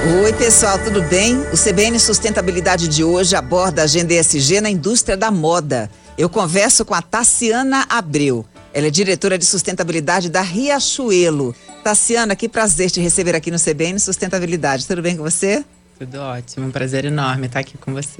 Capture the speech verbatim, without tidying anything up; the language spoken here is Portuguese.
Oi, pessoal, tudo bem? O C B N Sustentabilidade de hoje aborda a agenda E S G na indústria da moda. Eu converso com a Tassiana Abreu. Ela é diretora de sustentabilidade da Riachuelo. Tassiana, que prazer te receber aqui no C B N Sustentabilidade. Tudo bem com você? Tudo ótimo, um prazer enorme estar aqui com você.